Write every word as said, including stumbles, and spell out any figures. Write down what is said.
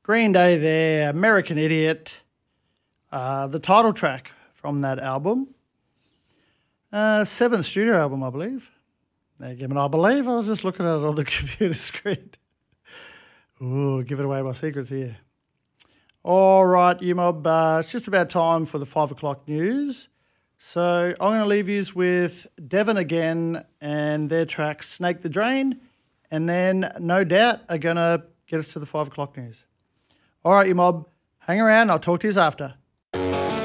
Green Day there, American Idiot, uh, the title track from that album. Uh, seventh studio album, I believe. Now, given I believe, I was just looking at it on the computer screen. Ooh, giving away my secrets here. All right, you mob, uh, it's just about time for the five o'clock news. So I'm going to leave you with Devon again and their track Snake the Drain, and then no doubt are going to get us to the five o'clock news. All right, you mob, hang around. I'll talk to you after.